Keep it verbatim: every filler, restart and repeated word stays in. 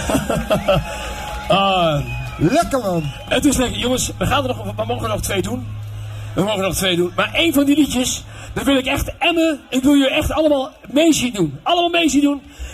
uh, Lekker man. het is lekker. Jongens, we, gaan er nog, we mogen er nog twee doen. We mogen er nog twee doen. Maar één van die liedjes, daar wil ik echt Emme, ik wil je echt allemaal mee zien doen. Allemaal mee zien doen.